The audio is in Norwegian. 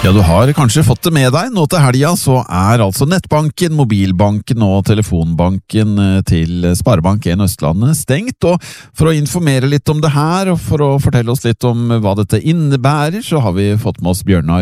Ja, du har kanskje fått det med deg. Nå til helga så altså nettbanken, mobilbanken og telefonbanken til Sparebank1 Østlandet stengt, og for å informere litt om det her, og for å fortelle oss litt om hva dette innebærer, så har vi fått med oss Bjørnar